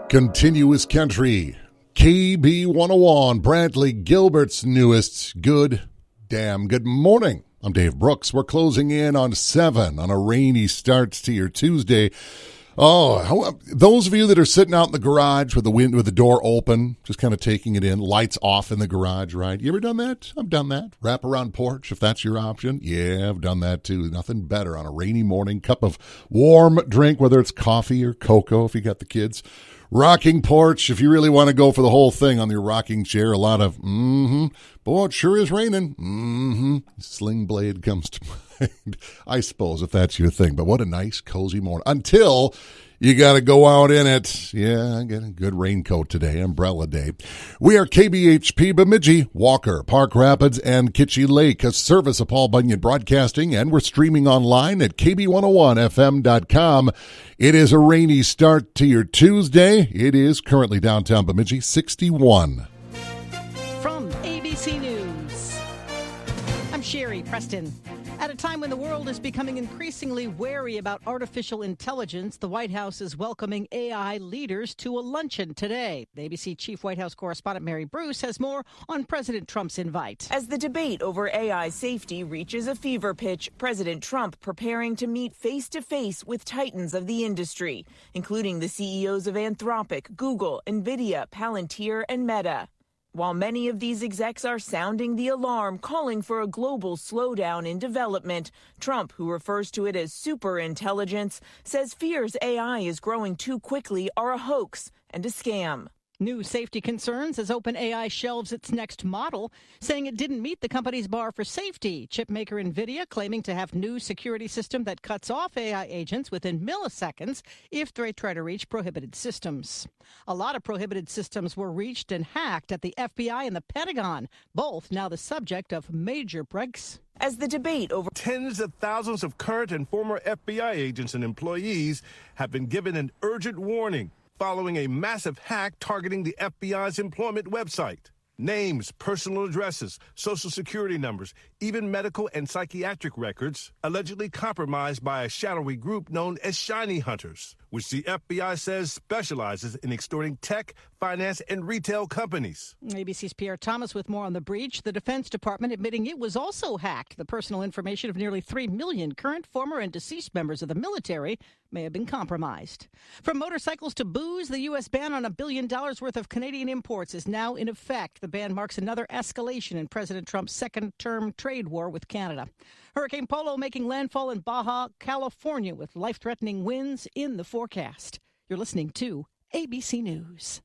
Continuous Country, KB 101, Bradley Gilbert's newest good morning. I'm Dave Brooks. We're closing in on 7 on a rainy start to your Tuesday. Oh, those of you that are sitting out in the garage with the door open, just kind of taking it in, lights off in the garage, right? You ever done that? I've done that. Wrap around porch, if that's your option. Yeah, I've done that too. Nothing better on a rainy morning. Cup of warm drink, whether it's coffee or cocoa if you got the kids. Rocking porch, if you really want to go for the whole thing on your rocking chair. A lot of, boy, it sure is raining. Sling blade comes to mind, I suppose, if that's your thing. But what a nice, cozy morning. Until you got to go out in it. Yeah, I get a good raincoat today, umbrella day. We are KBHP Bemidji, Walker, Park Rapids, and Kitchie Lake, a service of Paul Bunyan Broadcasting, and we're streaming online at kb101fm.com. It is a rainy start to your Tuesday. It is currently downtown Bemidji, 61. From ABC News, I'm Sherry Preston. At a time when the world is becoming increasingly wary about artificial intelligence, the White House is welcoming AI leaders to a luncheon today. The ABC Chief White House Correspondent Mary Bruce has more on President Trump's invite. As the debate over AI safety reaches a fever pitch, President Trump preparing to meet face-to-face with titans of the industry, including the CEOs of Anthropic, Google, NVIDIA, Palantir, and Meta. While many of these execs are sounding the alarm, calling for a global slowdown in development, Trump, who refers to it as superintelligence, says fears AI is growing too quickly are a hoax and a scam. New safety concerns as OpenAI shelves its next model, saying it didn't meet the company's bar for safety. Chipmaker NVIDIA claiming to have new security system that cuts off AI agents within milliseconds if they try to reach prohibited systems. A lot of prohibited systems were reached and hacked at the FBI and the Pentagon, both now the subject of major breaks. As the debate over tens of thousands of current and former FBI agents and employees have been given an urgent warning following a massive hack targeting the FBI's employment website. Names, personal addresses, social security numbers, even medical and psychiatric records allegedly compromised by a shadowy group known as Shiny Hunters, which the FBI says specializes in extorting tech, finance, and retail companies. ABC's Pierre Thomas with more on the breach. The Defense Department admitting it was also hacked. The personal information of nearly 3 million current, former, and deceased members of the military may have been compromised. From motorcycles to booze, the U.S. ban on $1 billion worth of Canadian imports is now in effect. The ban marks another escalation in President Trump's second-term trade war with Canada. Hurricane Polo making landfall in Baja, California, with life-threatening winds in the forecast. You're listening to ABC News.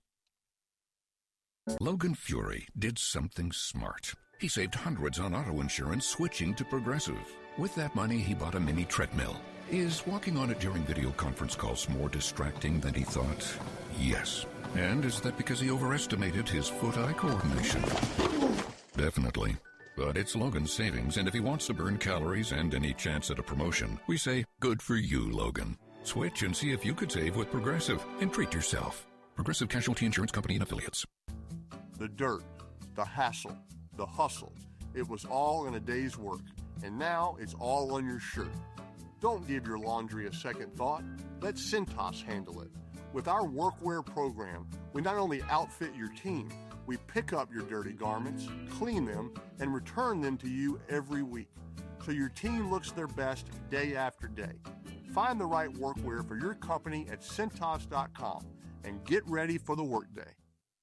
Logan Fury did something smart. He saved hundreds on auto insurance switching to Progressive. With that money, he bought a mini treadmill. Is walking on it during video conference calls more distracting than he thought? Yes. And is that because he overestimated his foot-eye coordination? Definitely. But it's Logan's savings, and if he wants to burn calories and any chance at a promotion, we say, good for you, Logan. Switch and see if you could save with Progressive and treat yourself. Progressive Casualty Insurance Company and Affiliates. The dirt, the hassle, the hustle. It was all in a day's work, and now it's all on your shirt. Don't give your laundry a second thought. Let Cintas handle it. With our workwear program, we not only outfit your team, we pick up your dirty garments, clean them, and return them to you every week, so your team looks their best day after day. Find the right workwear for your company at Cintas.com and get ready for the workday.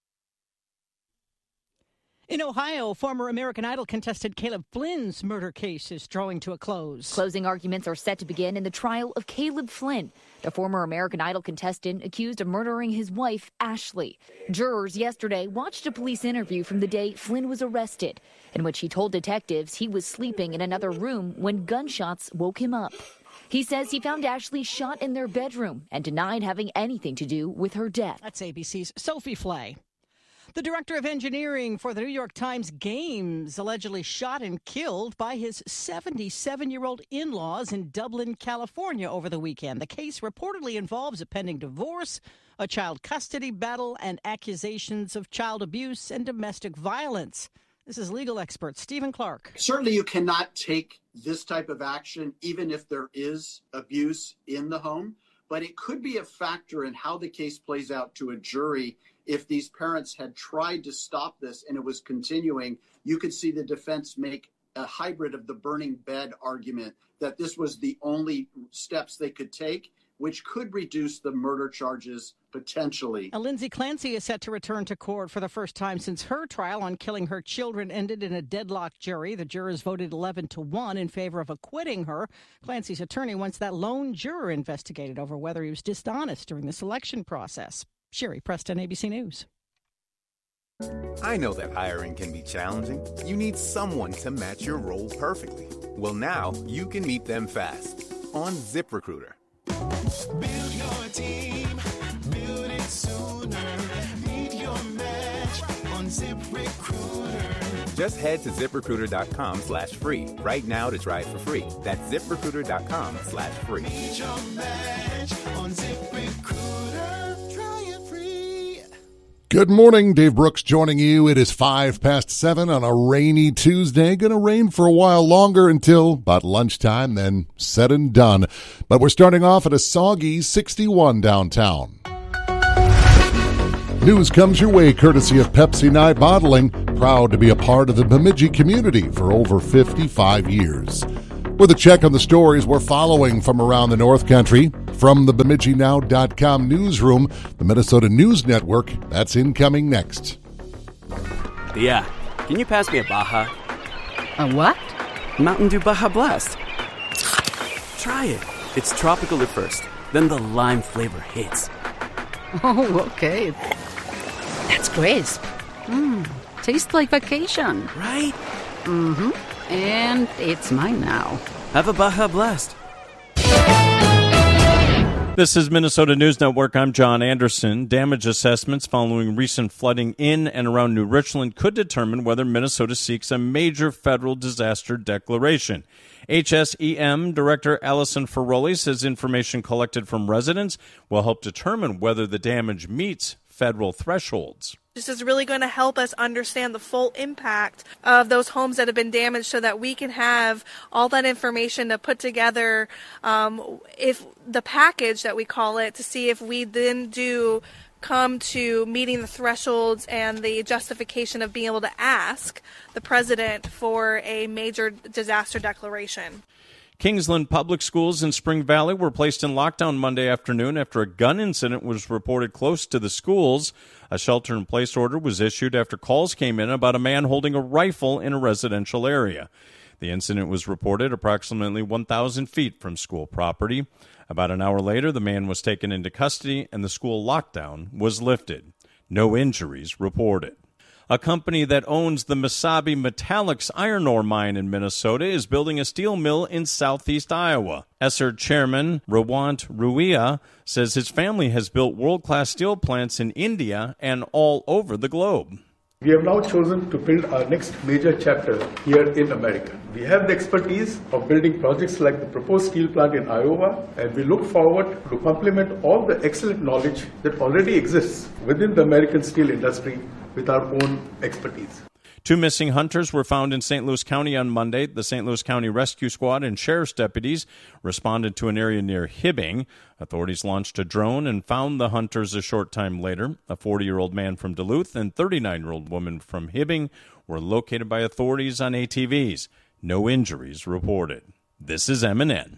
In Ohio, former American Idol contestant Caleb Flynn's murder case is drawing to a close. Closing arguments are set to begin in the trial of Caleb Flynn, the former American Idol contestant accused of murdering his wife, Ashley. Jurors yesterday watched a police interview from the day Flynn was arrested, in which he told detectives he was sleeping in another room when gunshots woke him up. He says he found Ashley shot in their bedroom and denied having anything to do with her death. That's ABC's Sophie Flay. The director of engineering for the New York Times Games allegedly shot and killed by his 77-year-old in-laws in Dublin, California over the weekend. The case reportedly involves a pending divorce, a child custody battle, and accusations of child abuse and domestic violence. This is legal expert Stephen Clark. Certainly you cannot take this type of action even if there is abuse in the home. but it could be a factor in how the case plays out to a jury. If these parents had tried to stop this and it was continuing, you could see the defense make a hybrid of the burning bed argument that this was the only steps they could take, which could reduce the murder charges potentially. Lindsay Clancy is set to return to court for the first time since her trial on killing her children ended in a deadlocked jury. The jurors voted 11-1 in favor of acquitting her. Clancy's attorney wants that lone juror investigated over whether he was dishonest during the selection process. Sherry Preston, ABC News. I know that hiring can be challenging. You need someone to match your role perfectly. Well, now you can meet them fast on ZipRecruiter. Build your team, build it sooner. Meet your match on ZipRecruiter. Just head to ZipRecruiter.com/free right now to try it for free. That's ZipRecruiter.com/free. Meet your match on ZipRecruiter. Try it free. Good morning, Dave Brooks joining you. It is 7:05 on a rainy Tuesday. Going to rain for a while longer until about lunchtime, then said and done. But we're starting off at a soggy 61 downtown. News comes your way courtesy of Pepsi Nye Bottling, proud to be a part of the Bemidji community for over 55 years. With a check on the stories we're following from around the North Country, from the BemidjiNow.com newsroom, the Minnesota News Network, that's incoming next. Yeah, can you pass me a Baja? A what? Mountain Dew Baja Blast. Try it. It's tropical at first, then the lime flavor hits. Oh, okay. That's crisp. Tastes like vacation. Right? Mm-hmm. And it's mine now. Have a Baja Blast. This is Minnesota News Network. I'm John Anderson. Damage assessments following recent flooding in and around New Richland could determine whether Minnesota seeks a major federal disaster declaration. HSEM Director Allison Ferroli says information collected from residents will help determine whether the damage meets federal thresholds. This is really going to help us understand the full impact of those homes that have been damaged so that we can have all that information to put together if the package that we call it, to see if we then do come to meeting the thresholds and the justification of being able to ask the president for a major disaster declaration. Kingsland Public Schools in Spring Valley were placed in lockdown Monday afternoon after a gun incident was reported close to the schools. A shelter-in-place order was issued after calls came in about a man holding a rifle in a residential area. The incident was reported approximately 1,000 feet from school property. About an hour later, the man was taken into custody and the school lockdown was lifted. No injuries reported. A company that owns the Mesabi Metallics iron ore mine in Minnesota is building a steel mill in southeast Iowa. Esser chairman Rewant Ruia says his family has built world-class steel plants in India and all over the globe. We have now chosen to build our next major chapter here in America. We have the expertise of building projects like the proposed steel plant in Iowa, and we look forward to complement all the excellent knowledge that already exists within the American steel industry with our own expertise. 2 missing hunters were found in St. Louis County on Monday. The St. Louis County Rescue Squad and sheriff's deputies responded to an area near Hibbing. Authorities launched a drone and found the hunters a short time later. A 40-year-old man from Duluth and 39-year-old woman from Hibbing were located by authorities on ATVs. No injuries reported. This is MNN.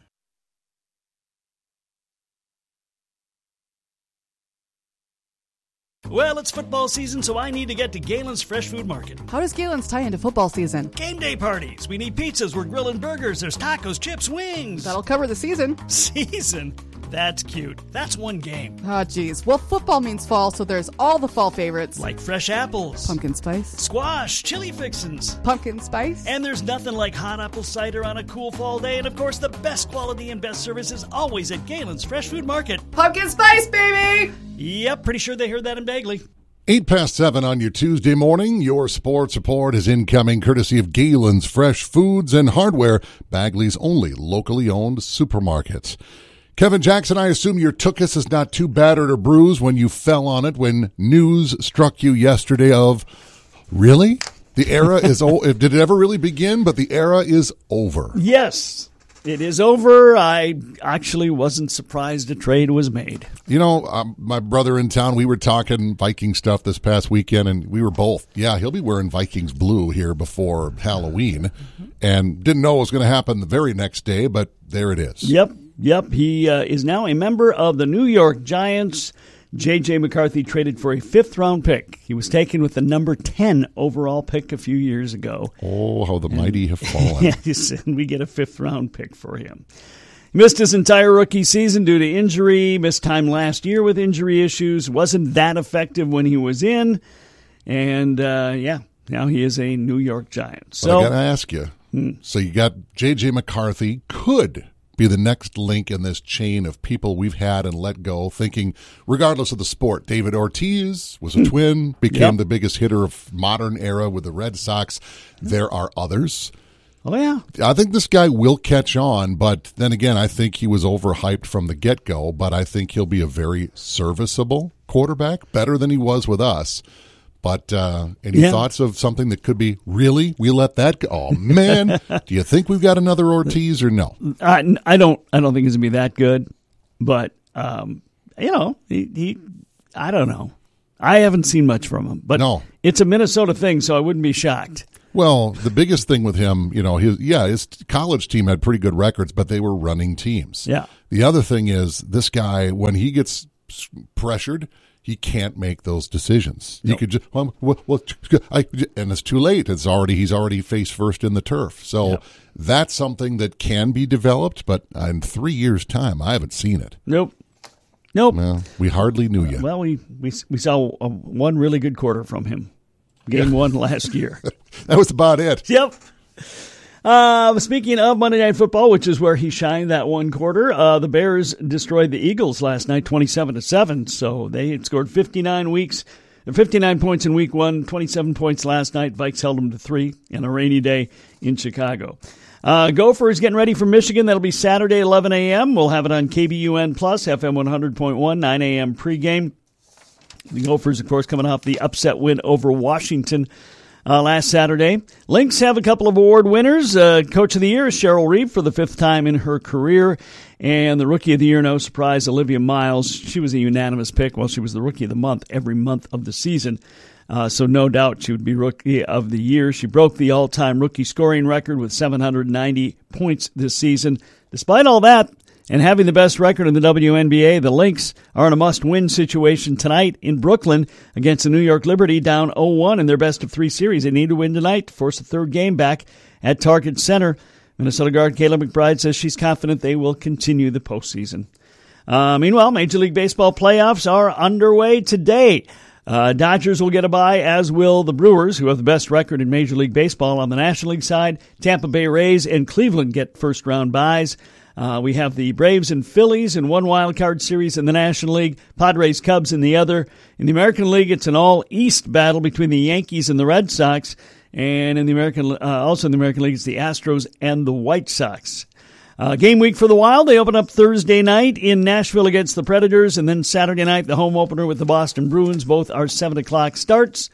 Well, it's football season, so I need to get to Galen's Fresh Food Market. How does Galen's tie into football season? Game day parties. We need pizzas. We're grilling burgers. There's tacos, chips, wings. That'll cover the season. Season? That's cute. That's one game. Oh, geez. Well, football means fall, so there's all the fall favorites. Like fresh apples. Pumpkin spice. Squash. Chili fixins. Pumpkin spice. And there's nothing like hot apple cider on a cool fall day. And, of course, the best quality and best service is always at Galen's Fresh Food Market. Pumpkin spice, baby! Yep, pretty sure they heard that in Bagley. 7:08 on your Tuesday morning. Your sports report is incoming courtesy of Galen's Fresh Foods and Hardware, Bagley's only locally owned supermarket. Kevin Jackson, I assume your tuchus is not too battered or bruised when you fell on it when news struck you yesterday of, really? The era is over. Did it ever really begin? But the era is over. Yes. It is over. I actually wasn't surprised a trade was made. You know, my brother in town, we were talking Viking stuff this past weekend, and we were both, he'll be wearing Vikings blue here before Halloween, and didn't know it was going to happen the very next day, but there it is. Yep. He is now a member of the New York Giants. J.J. McCarthy traded for a 5th-round pick. He was taken with the number 10 overall pick a few years ago. Oh, how the mighty have fallen. Yes, and we get a 5th-round pick for him. He missed his entire rookie season due to injury, missed time last year with injury issues, wasn't that effective when he was in, and, now he is a New York Giant. So I got to ask you, so you got J.J. McCarthy could be the next link in this chain of people we've had and let go, thinking, regardless of the sport, David Ortiz was a Twin, became the biggest hitter of modern era with the Red Sox. There are others. Oh, yeah. I think this guy will catch on, but then again, I think he was overhyped from the get-go, but I think he'll be a very serviceable quarterback, better than he was with us. But any thoughts of something that could be, really? We let that go? Oh, man. Do you think we've got another Ortiz or no? I don't think it's going to be that good. But, he I don't know. I haven't seen much from him. But it's a Minnesota thing, so I wouldn't be shocked. Well, the biggest thing with him, his college team had pretty good records, but they were running teams. Yeah. The other thing is, this guy, when he gets pressured, he can't make those decisions. You could just, and it's too late. He's already face first in the turf. So that's something that can be developed, but in 3 years' time, I haven't seen it. Nope. Well, we hardly knew you. Well, we saw one really good quarter from him. Game 1 last year. That was about it. Yep. Speaking of Monday Night Football, which is where he shined that one quarter, the Bears destroyed the Eagles last night, 27-7. So they had scored 59 points in Week 1, 27 points last night. Vikes held them to 3 in a rainy day in Chicago. Gophers getting ready for Michigan. That'll be Saturday, 11 a.m. We'll have it on KBUN Plus, FM 100.1, 9 a.m. pregame. The Gophers, of course, coming off the upset win over Washington last Saturday. Lynx have a couple of award winners. Coach of the Year is Cheryl Reeve for the 5th time in her career. And the Rookie of the Year, no surprise, Olivia Miles. She was a unanimous pick. Well, she was the Rookie of the Month every month of the season. So no doubt she would be Rookie of the Year. She broke the all-time rookie scoring record with 790 points this season. Despite all that, and having the best record in the WNBA, the Lynx are in a must-win situation tonight in Brooklyn against the New York Liberty, down 0-1 in their best-of-3 series. They need to win tonight to force a third game back at Target Center. Minnesota guard Kayla McBride says she's confident they will continue the postseason. Meanwhile, Major League Baseball playoffs are underway today. Dodgers will get a bye, as will the Brewers, who have the best record in Major League Baseball. On the National League side, Tampa Bay Rays and Cleveland get first-round byes. We have the Braves and Phillies in one wild card series in the National League, Padres, Cubs in the other. In the American League, it's an all-East battle between the Yankees and the Red Sox. And in the American League, it's the Astros and the White Sox. Game week for the Wild, they open up Thursday night in Nashville against the Predators, and then Saturday night, the home opener with the Boston Bruins. Both are 7 o'clock starts.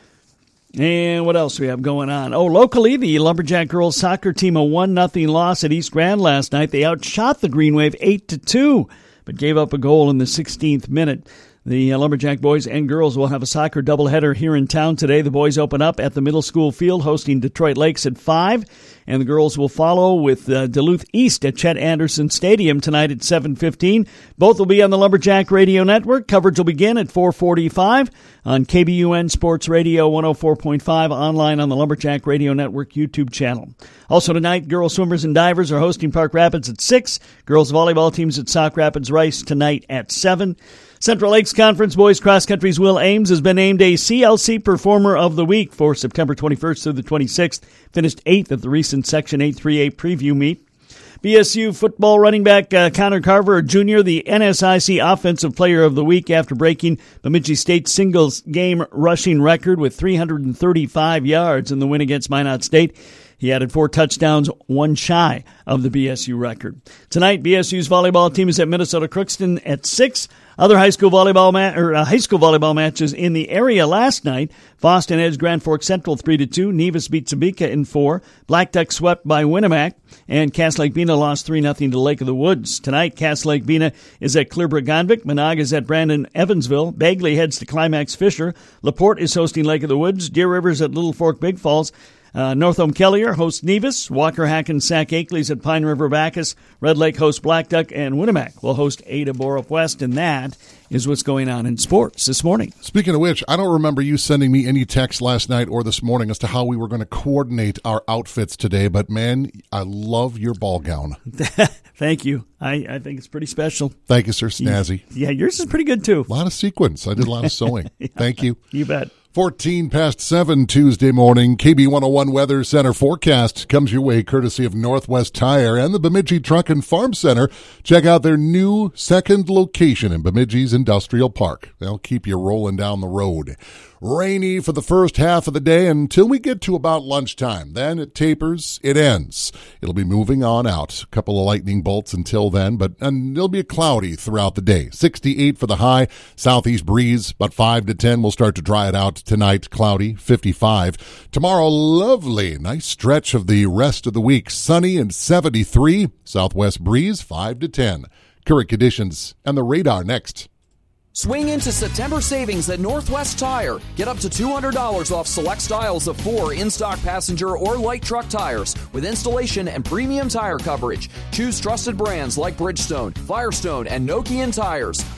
And what else we have going on? Locally, the Lumberjack girls soccer team, a 1-0 loss at East Grand last night. They outshot the Green Wave 8-2, but gave up a goal in the 16th minute. The Lumberjack boys and girls will have a soccer doubleheader here in town today. The boys open up at the middle school field, hosting Detroit Lakes at 5, and the girls will follow with Duluth East at Chet Anderson Stadium tonight at 7:15. Both will be on the Lumberjack Radio Network. Coverage will begin at 4:45 on KBUN Sports Radio 104.5, online on the Lumberjack Radio Network YouTube channel. Also tonight, girls swimmers and divers are hosting Park Rapids at 6. Girls volleyball teams at Sauk Rapids Rice tonight at 7. Central Lakes Conference Boys Cross Country's Will Ames has been named a CLC Performer of the Week for September 21st through the 26th. Finished 8th at the recent Section 838 preview meet. BSU football running back Connor Carver Jr., the NSIC Offensive Player of the Week after breaking Bemidji State's singles game rushing record with 335 yards in the win against Minot State. He added 4 touchdowns, one shy of the BSU record. Tonight, BSU's volleyball team is at Minnesota Crookston at 6. Other high school volleyball matches in the area last night. Boston edged Grand Forks Central 3-2. Nevis beat Sabika in 4. Black Duck swept by Winnemac. And Cass Lake Bena lost 3-0 to Lake of the Woods. Tonight, Cass Lake Bena is at Clearbrook-Gonvick. Menag is at Brandon Evansville. Bagley heads to Climax Fisher. LaPorte is hosting Lake of the Woods. Deer River's at Little Fork Big Falls. Northome Kellier hosts Nevis. Walker Hacken Sac Akeley's at Pine River Bacchus. Red Lake hosts Black Duck, and Winnemac will host Ada Borup West. And that is what's going on in sports this morning. Speaking of which, I don't remember you sending me any text last night or this morning as to how we were going to coordinate our outfits today, but man, I love your ball gown. Thank you. I think it's pretty special. Thank you, sir. Snazzy. Yeah, yours is pretty good, too. A lot of sequins. I did a lot of sewing. Yeah, thank you. You bet. 14 past 7 Tuesday morning. KB 101 Weather Center forecast comes your way courtesy of Northwest Tire and the Bemidji Truck and Farm Center. Check out their new second location in Bemidji's Industrial Park. They'll keep you rolling down the road. Rainy for the first half of the day until we get to about lunchtime. Then it tapers, it ends. It'll be moving on out. A couple of lightning bolts until then, but it'll be cloudy throughout the day. 68 for the high, southeast breeze, about 5 to 10. We'll start to dry it out tonight, cloudy, 55. Tomorrow, lovely, nice stretch of the rest of the week. Sunny and 73, southwest breeze, 5 to 10. Current conditions and the radar next. Swing into September savings at Northwest Tire. Get up to $200 off select styles of 4 in-stock passenger or light truck tires with installation and premium tire coverage. Choose trusted brands like Bridgestone, Firestone, and Nokian tires.